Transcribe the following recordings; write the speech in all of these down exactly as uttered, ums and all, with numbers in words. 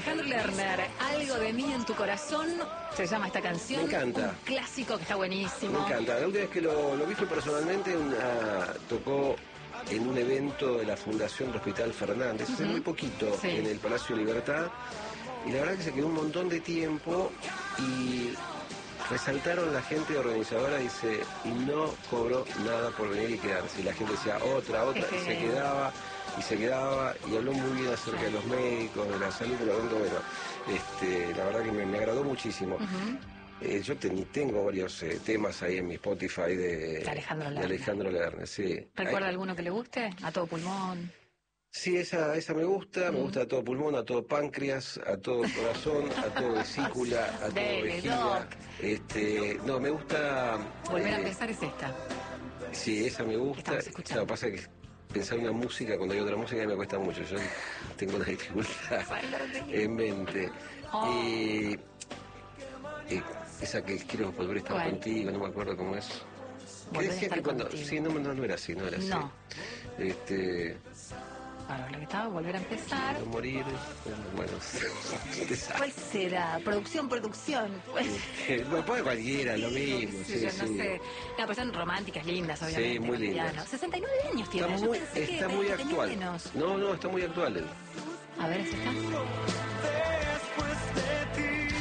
Alejandro Lerner, Algo de mí en tu corazón, se llama esta canción. Me encanta. Un clásico que está buenísimo. Me encanta. La última vez que lo, lo vi fue personalmente, una, tocó en un evento de la Fundación del Hospital Fernández, hace uh-huh. muy poquito, sí. en el Palacio Libertad, y la verdad que se quedó un montón de tiempo y resaltaron la gente organizadora, dice, no cobró nada por venir y quedarse. Y la gente decía otra, otra, y se quedaba, y se quedaba, y habló muy bien acerca de los médicos, de la salud, por lo tanto, bueno, este, la verdad que me, me agradó muchísimo. Uh-huh. eh, yo ten, tengo varios eh, temas ahí en mi Spotify de, de Alejandro Lerner. De Alejandro Lerner, sí. ¿Recuerda Hay, alguno que le guste? A todo pulmón. Sí, esa, esa me gusta, mm. me gusta a todo pulmón, a todo páncreas, a todo corazón, a todo vesícula, a todo Dele, vejiga. Doc. Este, no, me gusta. Volver eh, a empezar es esta. Sí, esa me gusta. Claro, pasa que pensar una música cuando hay otra música me cuesta mucho. Yo tengo una dificultad en mente. Oh. Y, y esa que quiero volver a estar ¿Cuál? Contigo, no me acuerdo cómo es. ¿Qué decía que cuando? Contigo. Sí, no, no, no era así, no era así. No. Este. Claro, lo que estaba, volver a empezar. Quiero morir, bueno, ¿cuál será? Producción, producción. Bueno, puede cualquiera, lo mismo. Sí, sí, yo sí. no sé. No, pues son románticas, lindas, obviamente. Sí, muy lindas. sesenta y nueve años tiene. Está muy, está muy actual. No, no, está muy actual él. A ver, ¿es esta? Después de ti.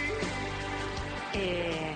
Eh...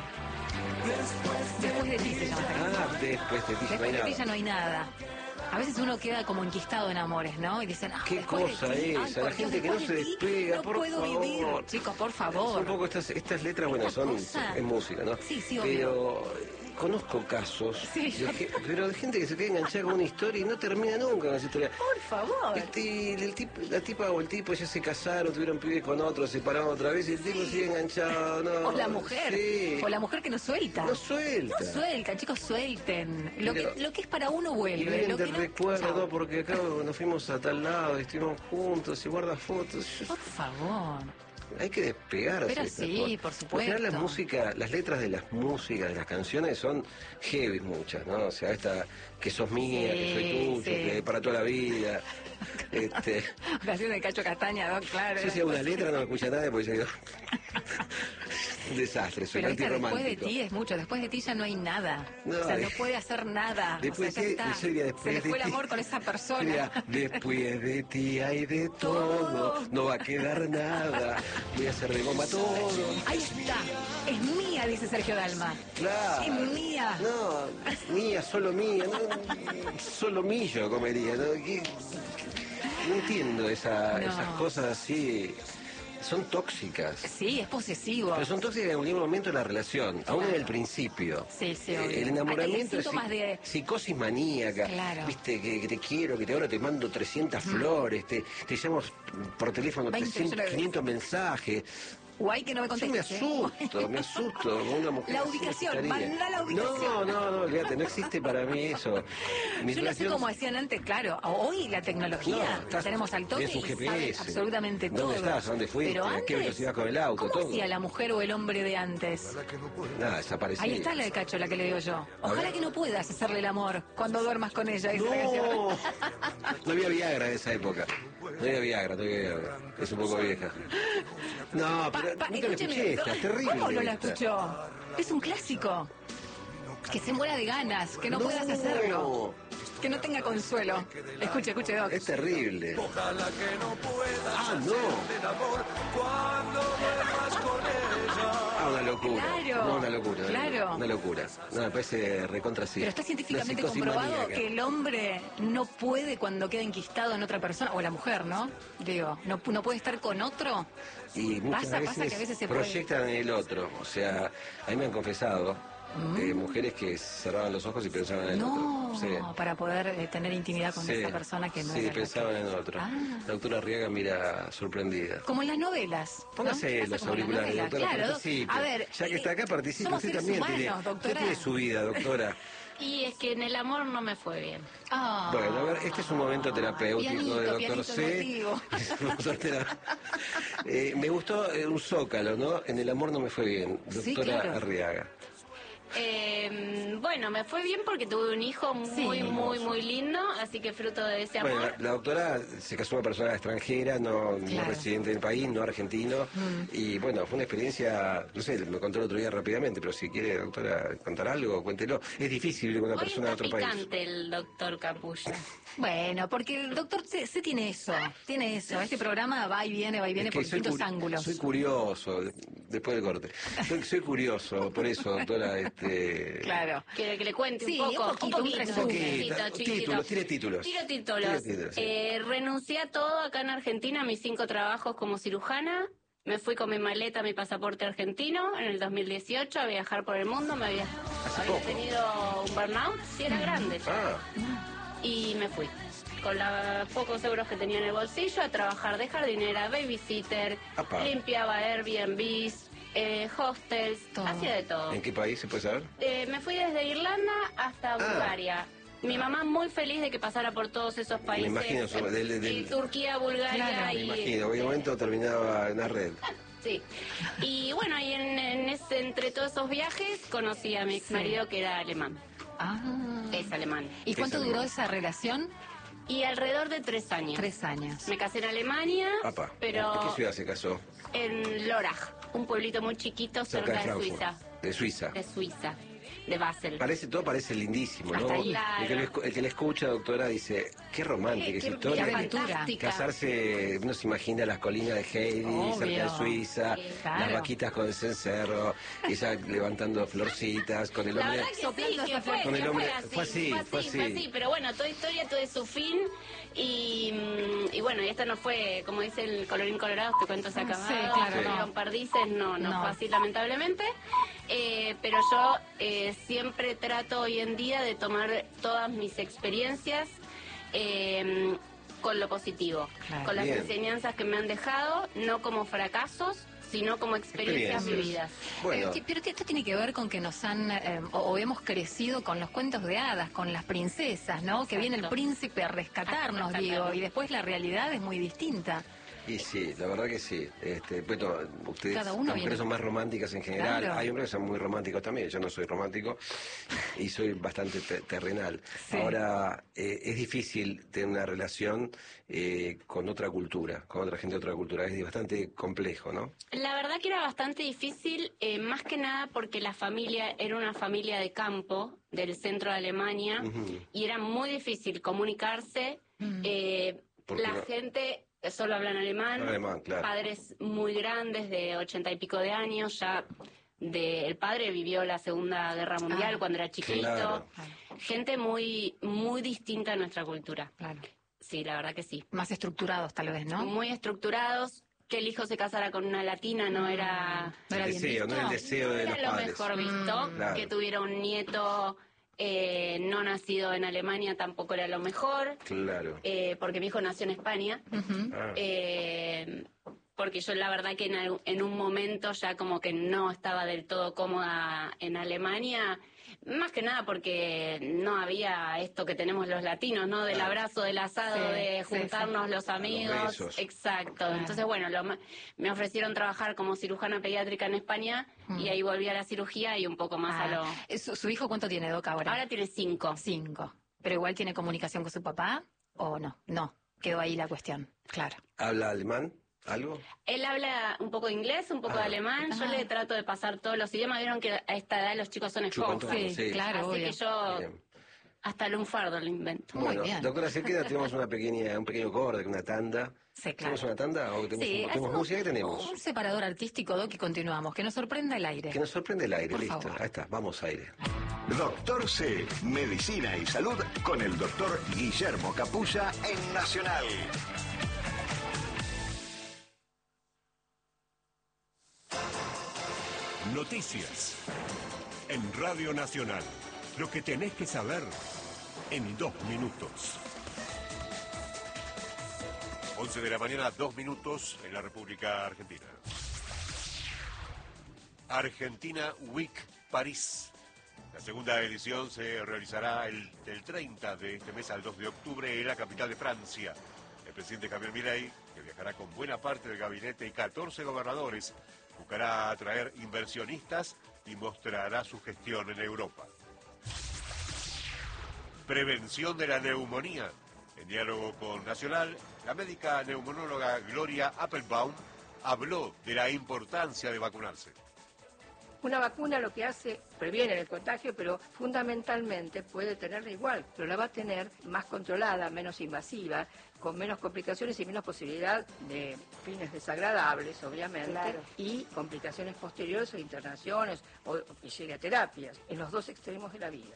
Después de ti se llama esta canción. Ah, después de ti, después no hay de nada. ti ya no hay nada. A veces uno queda como enquistado en amores, ¿no? Y dicen, ah, ¿qué cosa de es esa? La gente que no se despega, no por puedo favor. vivir. Chicos, por favor. Un poco estas, estas letras, bueno, son es música, ¿no? Sí, sí, obvio. Pero conozco casos, sí, de que, pero de gente que se queda enganchada con una historia y no termina nunca con esa historia. Por favor. Este, el, el tipo, la tipa o el tipo ya se casaron, tuvieron pibes con otro, se separaron otra vez y el tipo sí. sigue enganchado. No, o la mujer. Sí. O la mujer que no suelta. No suelta. No suelta, chicos, suelten. Lo, pero, que, lo que es para uno vuelve. Y lo te que recuerdo, no... porque acá nos fuimos a tal lado y estuvimos juntos y guarda fotos. Por favor. Hay que despegarse. Pero sí, por supuesto. Porque las músicas, las letras de las músicas, de las canciones son heavy muchas, ¿no? O sea, esta que sos mía, sí, que soy tuyo, sí. que para toda la vida. este... Canción de Cacho Castaña, Doc, claro. Yo si hago una letra no me escucha nadie porque yo digo... Un desastre, soy antirromántico. Después de ti es mucho, después de ti ya no hay nada. No, o sea, de... no puede hacer nada. Después o sea, ya de, está. Sería, después Se le fue de el ti. amor con esa persona. Sería, después de ti hay de todo, no va a quedar nada. Voy a hacer de goma todo. Ahí está. Es mía, dice Sergio Dalma. Claro. Es mía. No, mía, solo mía. No, solo millo comería. ¿No? ¿Qué? No entiendo esa, no. esas cosas así. Son tóxicas. Sí, es posesivo. Pero son tóxicas en algún momento de la relación, claro. aún en el principio. Sí, sí, eh, el enamoramiento es de... psicosis maníaca. Claro. Viste, que, que te quiero, que te ahora te mando trescientas mm. flores, te, te llamo por teléfono trescientos, quinientos mensajes. Guay que no me contestes. Yo me asusto, me asusto con una mujer. La ubicación, manda la ubicación. No, no, no, olvídate, no existe para mí eso. Mi Yo relación... no sé cómo hacían antes, claro. Hoy la tecnología, no, estás, tenemos al toque un G P S, y sabe absolutamente todo. ¿Dónde estás? ¿Dónde fuiste? Pero antes, ¿a qué velocidad con el auto? ¿Cómo todo? hacía la mujer o el hombre de antes? Nada, desaparecía. Ahí está la de Cacho, la que le digo yo. Ojalá que no puedas hacerle el amor cuando duermas con ella. No, no había Viagra en esa época. No había Viagra, no había Viagra. Es un poco vieja. No, pero pa, pa, nunca la escuché esta, es terrible. ¿Cómo no la escuchó? Es un clásico. Que se muera de ganas, que no, no puedas hacerlo. Que no tenga consuelo. Escuche, escuche, Doc. Es terrible. Ojalá que no puedas ah, no. el amor cuando vuelvas con ella. Ah, una locura. Claro. No, una locura. Claro. Una locura. No, me parece recontra sí. Pero está científicamente comprobado maníaca. Que el hombre no puede cuando queda enquistado en otra persona, o la mujer, ¿no? Digo, no, no puede estar con otro. Y muchas pasa, veces pasa que a veces se proyectan puede... en el otro. O sea, a mí me han confesado Mm. Eh, mujeres que cerraban los ojos y pensaban en el no, otro. Sí. Para poder eh, tener intimidad con sí. esa persona que no sí, era pensaban en otro. Ah. La doctora Arriaga mira sorprendida. Como en las novelas. Póngase ¿no? los auriculares, doctora, claro, participe. A ver, ya que está acá, participe. Usted también humanos, tiene, usted tiene su vida, doctora. Y es que en el amor no me fue bien. Oh. Bueno, a ver, este es un momento terapéutico pianito, de doctor C. eh, me gustó eh, un zócalo, ¿no? En el amor no me fue bien, doctora sí, claro. Arriaga. Eh, bueno, me fue bien porque tuve un hijo muy, Sí. muy, muy lindo, así que fruto de ese amor. Bueno, la, la doctora se casó con una persona extranjera, no, no Claro. residente del país, no argentino, y bueno, fue una experiencia, no sé, me contó el otro día rápidamente, pero si quiere, doctora, contar algo, cuéntelo. Es difícil vivir con una Hoy persona de está otro país. picante el doctor Capulla. Bueno, porque el doctor C, C tiene eso, tiene eso. Este programa va y viene, va y viene Es que por soy, distintos curi- ángulos. soy curioso, de- después del corte. Soy, soy curioso, por eso, doctora, este... Claro. ¿Quiere que le cuente Sí, un poco? un poquito, un resumen. chiquitito, Poquito, chiquitito. títulos, tire títulos. Tiro títulos. Tire títulos, sí. Eh, renuncié a todo acá en Argentina, mis cinco trabajos como cirujana. Me fui con mi maleta, mi pasaporte argentino en el dos mil dieciocho a viajar por el mundo. Me había, Hace había poco. tenido un burnout, sí era grande ya. Ah, Y me fui. Con los pocos euros que tenía en el bolsillo a trabajar de jardinera, babysitter, Apa. limpiaba Airbnbs, eh, hostels, Todo. hacía de todo. ¿en qué país se puede saber? Eh, me fui desde Irlanda hasta Bulgaria. Mi mamá muy feliz de que pasara por todos esos países. imagino, so- del- del- Eh, Turquía, Bulgaria Claro, Me y... imagino, en un momento terminaba en la red. Sí. Y bueno, y en, en ese, entre todos esos viajes conocí a mi ex marido que era alemán. Ah. Es alemán. ¿Y cuánto Es duró alemán. esa relación? Y alrededor de tres años. Tres años. Me casé en Alemania, Apa, pero ¿en qué ciudad se casó? en Lorach, un pueblito muy chiquito cerca, Cerca de de, Frankfurt. Suiza. De Suiza. De Suiza, de Basel. Parece, todo parece lindísimo, ¿no? Hasta ahí. El que, le, escu- el que le escucha, doctora, dice, qué romántica esa Qué- historia. qué aventura. fantástica. Casarse, uno se imagina las colinas de Heidi, Obvio. cerca de Suiza, Sí, claro. las vaquitas con el cencerro, ella levantando florcitas, con el La hombre... verdad que sí, Soplando que esa fue, flor. Con el que hombre- fue así, fue así, fue así, fue fue así. así, pero bueno, toda historia tuvo su fin y, mm, y bueno, y esta no fue, como dice el colorín colorado, te cuento se ha acabado, Sí, claro, no no. fueron perdices, no, no, No. fue así lamentablemente, eh, pero yo eh, siempre trato hoy en día de tomar todas mis experiencias eh, con lo positivo, Claro. con las Bien. enseñanzas que me han dejado, no como fracasos, sino como experiencias Experiencias. vividas. Bueno, Eh, ti- pero esto tiene que ver con que nos han, eh, o, o hemos crecido con los cuentos de hadas, con las princesas, ¿no? Que viene el Exacto. príncipe a rescatarnos, A rescatarnos. digo, y después la realidad es muy distinta. y sí, la verdad que sí. Este, bueno, ustedes, Cada las uno mujeres viene- son más románticas en general. Claro. Hay hombres que son muy románticos también. Yo no soy romántico y soy bastante te- terrenal. Sí. Ahora, eh, es difícil tener una relación eh, con otra cultura, con otra gente de otra cultura. Es bastante complejo, ¿no? La verdad que era bastante difícil, eh, más que nada porque la familia era una familia de campo del centro de Alemania Ujú. y era muy difícil comunicarse. eh, Porque la no- gente solo hablan alemán, Alemán, claro. padres muy grandes de ochenta y pico de años, ya de, el padre vivió la Segunda Guerra Mundial Ah, cuando era chiquito. claro. Gente muy, muy distinta a nuestra cultura. Claro. Sí, la verdad que sí. Más estructurados, tal vez, ¿no? Muy estructurados, que el hijo se casara con una latina no era, No era el bien deseo, no era el visto. deseo de era los lo padres. mejor visto, Mm, claro. que tuviera un nieto eh, no nacido en Alemania tampoco era lo mejor, Claro. eh, porque mi hijo nació en España, Ujú. Ah. eh, porque yo la verdad que en, al- en un momento ya como que no estaba del todo cómoda en Alemania, más que nada porque no había esto que tenemos los latinos, ¿no? Del Claro. abrazo, del asado, Sí, de sí, juntarnos los amigos. besos. Exacto. Claro. Entonces, bueno, lo ma- me ofrecieron trabajar como cirujana pediátrica en España y ahí volví a la cirugía y un poco más a lo... Ah, ¿su, su hijo cuánto tiene, Doc, ahora? Ahora tiene cinco. Cinco. ¿Pero igual tiene comunicación con su papá o no? No, quedó ahí la cuestión. Claro. ¿Habla alemán? ¿Algo? Él habla un poco de inglés, un poco Ah. de alemán. Yo Ah. le trato de pasar todos los idiomas. Vieron que a esta edad los chicos son Chupan esponjas. todo, Sí, sí. claro, Así obvio. que yo Bien. hasta el lunfardo lo invento. Muy Bueno, bien. doctora, se queda, tenemos una pequeña, un pequeño corte, una tanda. Sí, claro. ¿Tenemos una tanda o tenemos, Sí, tenemos hacemos música? ¿Qué tenemos? un separador artístico, Doc, y continuamos. Que nos sorprenda el aire. Que nos sorprende el aire, Por listo. favor. Ahí está, vamos aire. Doctor C, Medicina y Salud con el doctor Guillermo Capulla en Nacional. Noticias en Radio Nacional. Lo que tenés que saber en dos minutos. once de la mañana, dos minutos en la República Argentina. Argentina Week París. La segunda edición se realizará el, del treinta de este mes al dos de octubre en la capital de Francia. El presidente Javier Milei, que viajará con buena parte del gabinete y catorce gobernadores, buscará atraer inversionistas y mostrará su gestión en Europa. Prevención de la neumonía. En diálogo con Nacional, la médica neumonóloga Gloria Appelbaum habló de la importancia de vacunarse. Una vacuna lo que hace, previene el contagio, pero fundamentalmente puede tenerla igual, pero la va a tener más controlada, menos invasiva, con menos complicaciones y menos posibilidad de fines desagradables, obviamente, claro. Y complicaciones posteriores o internaciones o, o llegue a terapias, en los dos extremos de la vida.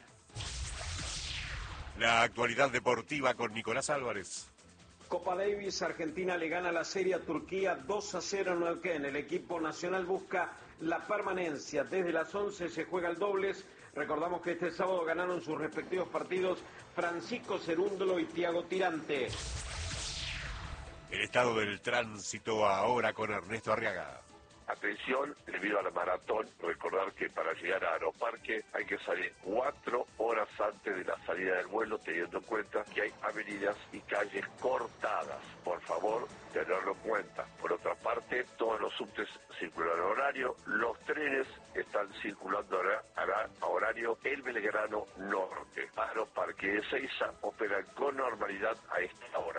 La actualidad deportiva con Nicolás Álvarez. Copa Davis, Argentina le gana la serie a Turquía dos a cero en Neuquén. El equipo nacional busca la permanencia. Desde las once se juega el dobles. Recordamos que este sábado ganaron sus respectivos partidos Francisco Cerúndolo y Tiago Tirante. El estado del tránsito ahora con Ernesto Arriaga. Atención, debido a la maratón, recordar que para llegar a Aeroparque hay que salir cuatro horas antes de la salida del vuelo, teniendo en cuenta que hay avenidas y calles cortadas. Por favor, tenerlo en cuenta. Por otra parte, todos los subtes circulan a horario, los trenes están circulando a horario el Belgrano Norte. Aeroparque de Ezeiza operan con normalidad a esta hora.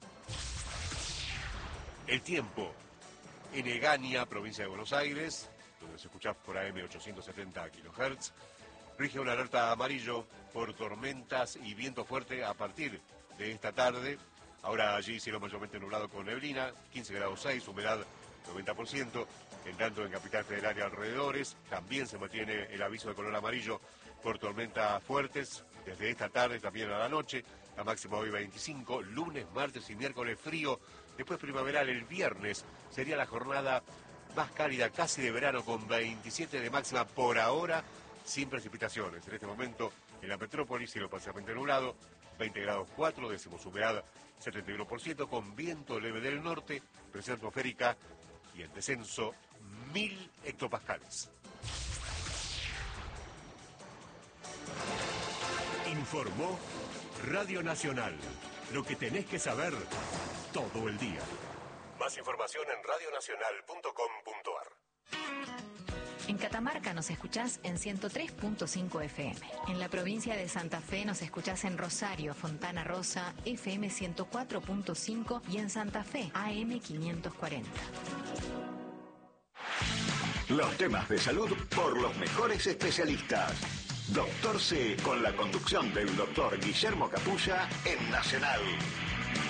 El tiempo. En Egaña, provincia de Buenos Aires, donde se escucha por A M ochocientos setenta kilohertz, rige un alerta amarillo por tormentas y viento fuerte a partir de esta tarde. Ahora allí cielo mayormente nublado con neblina, quince grados seis, humedad noventa por ciento. En tanto en Capital Federal y alrededores también se mantiene el aviso de color amarillo por tormentas fuertes desde esta tarde también a la noche. La máxima hoy veinticinco, lunes, martes y miércoles frío. Después primaveral el viernes sería la jornada más cálida, casi de verano, con veintisiete de máxima por ahora, sin precipitaciones. En este momento en la metrópolis cielo parcialmente nublado, veinte grados cuatro, décimos humedad setenta y uno por ciento, con viento leve del norte, presión atmosférica y en descenso mil hectopascales. Informó Radio Nacional. Lo que tenés que saber todo el día. Más información en radio nacional punto com punto a r. En Catamarca nos escuchás en ciento tres punto cinco F M. En la provincia de Santa Fe nos escuchás en Rosario, Fontana Rosa, F M ciento cuatro punto cinco y en Santa Fe, A M quinientos cuarenta. Los temas de salud por los mejores especialistas. Doctor C, con la conducción del doctor Guillermo Capulla en Nacional.